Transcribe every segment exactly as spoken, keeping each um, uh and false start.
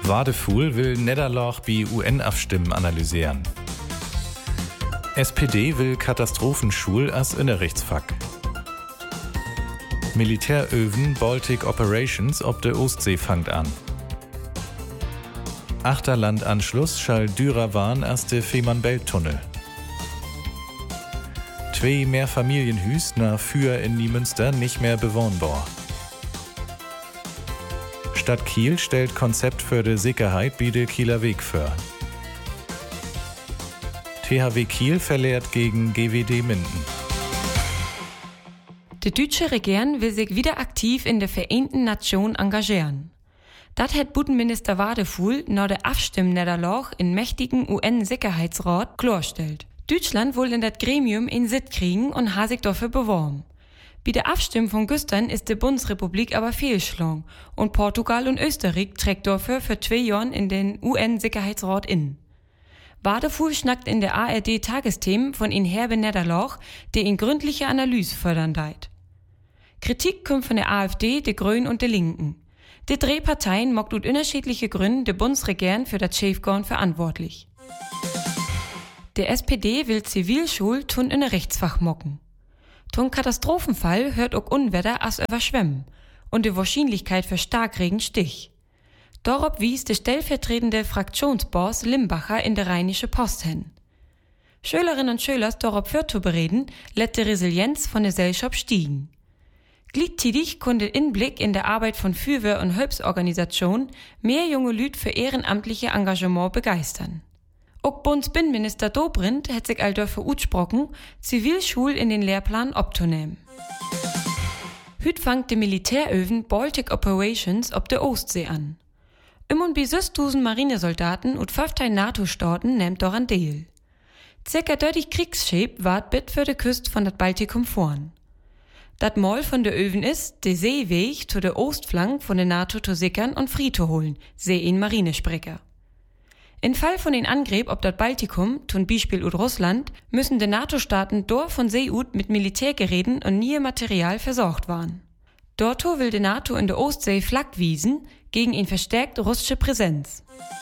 Wadefuhl will Nederloch bei U N-Abstimmen analysieren. S P D will Katastrophenschul als Unterrichtsfach. Militäröven Baltic Operations ob der Ostsee fangt an. Achterlandanschluss schall dürer waren als der Fehmarn-Belt-Tunnel. Zwei Mehrfamilienhüs nach Für in Niemünster nicht mehr bewohnbar. Stadt Kiel stellt Konzept für die Sicherheit bei der Kieler Weg vor. T H W Kiel verliert gegen G W D Minden. Die deutsche Regierung will sich wieder aktiv in der Vereinten Nationen engagieren. Das hat Bundesminister Wadefuhl nach der Abstimmniederlage in mächtigen U N-Sicherheitsrat klarstellt. Deutschland will in das Gremium in Sitt kriegen und hat sich dafür beworben. Bei der Abstimmung von gestern ist die Bundesrepublik aber fehlgeschlagen und Portugal und Österreich trägt dafür für zwei Jahre in den U N-Sicherheitsrat in. Wadefuhl schnackt in der A R D-Tagesthemen von in herbe Niederlage, die in gründliche Analyse fördern deit. Kritik kommt von der AfD, der Grünen und der Linken. Die drei Parteien mockt ut unterschiedliche Gründe der Bundesregierung für das Schiefgehen verantwortlich. Der S P D will Zivilschul tun in ein Rechtsfach mocken. Tun Katastrophenfall hört auch Unwetter as überschwemmen und die Wahrscheinlichkeit für Starkregen stich. Darauf wies der stellvertretende Fraktionsboss Limbacher in der Rheinische Post hin. Schülerinnen und Schüler darauf für zu bereden, lässt die Resilienz von der Gesellschaft stiegen. Gliedtidig konnte Inblick in der Arbeit von Fürwehr- und Hilfsorganisationen mehr junge Lüd für ehrenamtliche Engagement begeistern. Auch Bundesbinnenminister Dobrindt hat sich all dafür utsprochen, Zivilschul in den Lehrplan abzunehmen. Hüt fangt die Militäröven Baltic Operations ob der Ostsee an. Im und bis sechstausend Marinesoldaten und fünfzehn NATO-Staaten nehmt daran teil. Circa dreißig Kriegsschip wart bit für die Küste von dat Baltikum vorn. Dat Mål von der Öven ist, de Seeweg zu der Ostflank von der NATO zu sichern und frei zu holen, seh in Marinesprecher. In Fall von den Angriff ob dat Baltikum, zum Beispiel ut Russland, müssen de NATO-Staaten dort von See ut mit Militärgeräten und nie Material versorgt waren. Dorto will de NATO in der Ostsee Flak wiesen gegen in verstärkt russische Präsenz.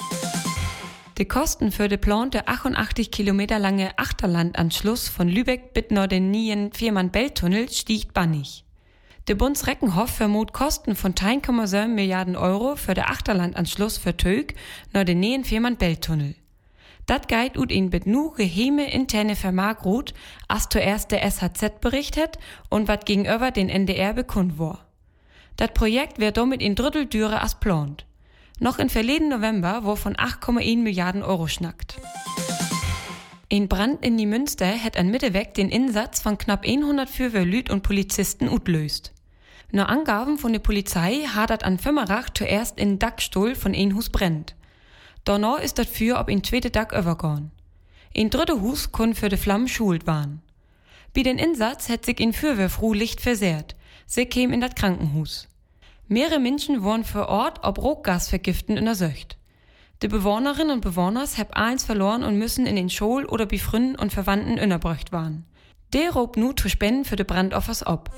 Die Kosten für de plante achtundachtzig Kilometer lange Achterlandanschluss von Lübeck bis nach den nien Fehmarn-Belt-Tunnel stiegt bannig. Der Bundesreckenhof vermut Kosten von eins Komma sieben Milliarden Euro für den Achterlandanschluss für Tög nach den nien Fehmarn-Belt-Tunnel. Dat geht ut in bet nu geheime interne Vermarkrut, as zuerst der S H Z berichtet und wat gegenüber den N D R bekund war. Dat Projekt wär damit in Drittel dürre as plant. Noch in verleden November wo von acht Komma eins Milliarden Euro schnackt. Ein Brand in Niemünster hat an Mitteweg den Einsatz von knapp hundert Fürwehrlüt und Polizisten utlöst. Nach Angaben von der Polizei hat dat an Fimmerach zuerst in Dackstuhl von ein Hus brennt. Danach ist dat Feuer ob in zweite Dack übergegangen. Ein dritte Hus kon für de Flammen schuld waren. Bei den Einsatz hat sich in Fürwehrfruh Licht versehrt. Sie käm in dat Krankenhus. Mehrere Menschen wurden vor Ort ob Rauchgasvergiften untersucht. Die Bewohnerinnen und Bewohner hab eins verloren und müssen in den Schul oder bei Freunden und Verwandten unterbräucht waren. Der raubt nu zu Spenden für de Brandoffers ab.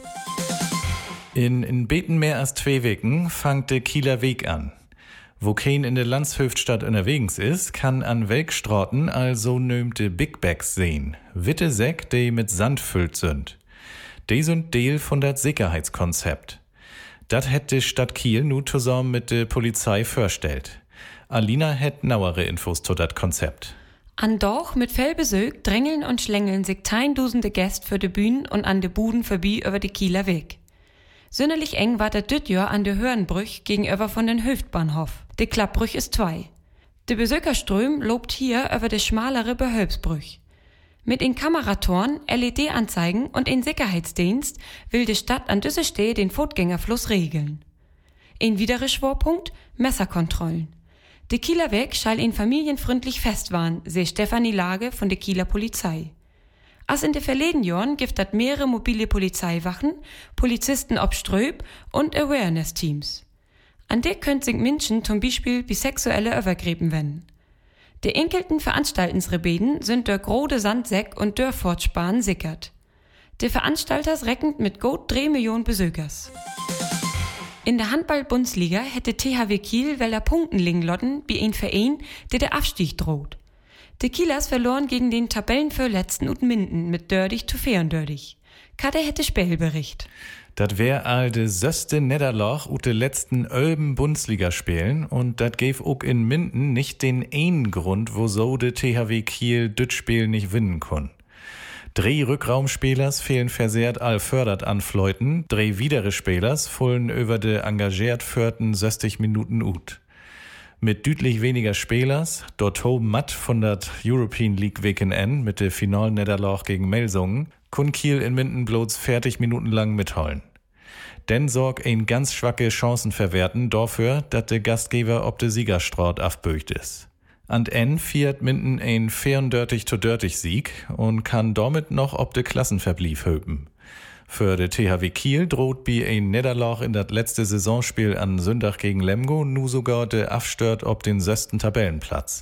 In, in beten mehr als zwei Wochen fangt der Kieler Weg an. Wo kein in der Landshöftstadt unterwegs ist, kann an Welkstraten also nömte Big Bags sehen. Witte Säck, die mit Sand füllt sind. Die sind Teil von dat Sicherheitskonzept. Dat hätte die Stadt Kiel nu zusammen mit der Polizei vorstellt. Alina hätt nauere Infos zu dat Konzept. An Doch mit Fellbesög drängeln und schlängeln sich tausende Gäste für de Bühnen und an de Buden vorbei über de Kieler Weg. Sünderlich eng war der Dütjör an der Hörnbrüch gegenüber von den Höftbahnhof. De Klappbrüch ist zwei. De Besökerström lobt hier über de schmalere Behölbsbrüch. Mit in Kameratoren, L E D-Anzeigen und in Sicherheitsdienst will die Stadt an düsse Steh den Fußgängerfluss regeln. Ein widerer Schwerpunkt, Messerkontrollen. De Kieler Weg schall ihn familienfreundlich festwarnen, seh Stefanie Lage von der Kieler Polizei. As in de verleden Jahren gibt dat mehrere mobile Polizeiwachen, Polizisten ob Ströb und Awareness-Teams. An der könnt sich Menschen zum Beispiel bisexuelle Übergriffen wenden. De enkelten Veranstaltensrebeden sind der grode Sandsäck und der Fortsparen sickert. De Veranstalters reckend mit gut drei Millionen Besökers. In der Handball-Bundesliga hätte T H W Kiel weller Punkten liegen lotten wie ein Verein, der der Abstieg droht. Die Kielers verloren gegen den Tabellenvorletzten ut Minden mit dördig zu vierundördig. Kade hätte Spielbericht. Dat wär all de söste Nederloch ut de letzten Ölben Bundesliga spielen und dat gäf ook in Minden nicht den einen Grund, wo so de T H W Kiel düt Spiel nicht winnen kon. Drei Rückraumspielers fehlen versehrt all fördert an Fleuten, drei widere Spielers fullen über de engagiert förten sechzig Minuten ut. Mit dütlich weniger Spielers, dort hoben matt von dat European League Weekend mit de Final Nederloch gegen Melsungen, kun Kiel in Minden bloß vierzig Minuten lang mitholen. Denn sorg ein ganz schwacke Chancen verwerten dafür, dat de Gastgeber ob de Siegerstraut afböcht is. An N fiert Minden ein vierundörtig zu dörtig Sieg und kann damit noch ob de Klassenverblief höpen. Für de T H W Kiel droht bi ein Nederloch in dat letzte Saisonspiel an Sündach gegen Lemgo nu sogar de Afstört ob den sösten Tabellenplatz.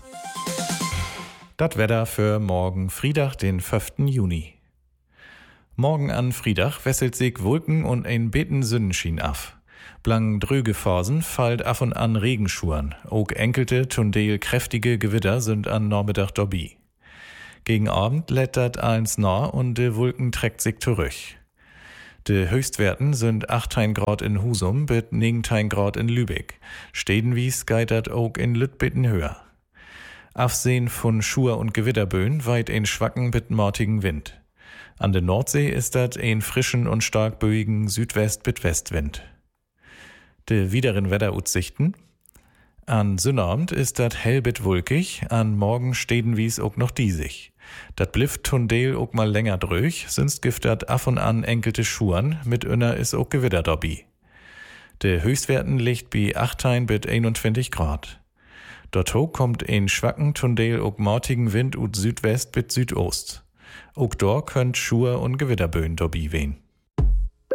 Dat Wetter für morgen Friedach, den fünften Juni. Morgen an Friedach wesselt sich Wolken und ein beten Sonnenschien af. Blang dröge Phasen fallt af und an Regenschuhen. Ook enkelte, tundeel kräftige Gewitter sind an Nachmittag dobi. Gegen Abend lettert eins nah und de Wolken trägt sich zurück. De Höchstwerten sind achtzehn Grad in Husum bis neunzehn Grad in Lübeck. Stedenwies geitert ook in Lüttbitten höher. Afsehen von Schur und Gewitterböen weit ein schwacken mit mortigen Wind. An der Nordsee ist dat ein frischen und stark böigen Südwest-Bit-Westwind. De wideren Wetteraussichten. An Sonnabend ist dat hell bit wolkig, an morgen stedenwies ook noch diesig. Dat blifft tundeel ook mal länger dröch, sonst gift dat af und an enkelte Schuhen, mit önner is ook Gewitter dobi. De Höchstwerten liegt bi achtzehn bis einundzwanzig Grad. Dortho kommt ein schwacken tundeel ook mortigen Wind ut Südwest bis Südost. Ook dor könnt Schur und Gewitterböen dobi wehen.